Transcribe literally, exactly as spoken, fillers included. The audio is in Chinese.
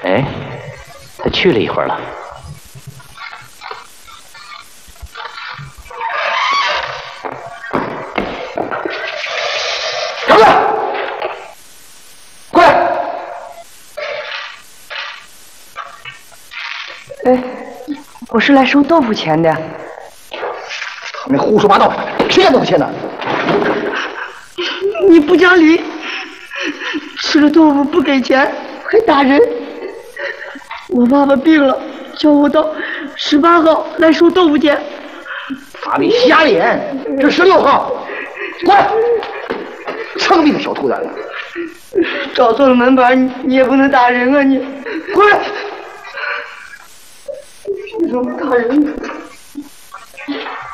哎，他去了一会儿了。 过来，过来！ 哎，我是来收豆腐钱的。 他们胡说八道，谁家豆腐钱呢？ 你不讲理，吃了豆腐不给钱，还打人。我爸爸病了，叫我到十八号来收豆腐钱。 他的瞎脸，这十六号，过来！成病的小兔崽子， 找错了门牌，你你也不能打人啊！你过来！ 凭什么打人？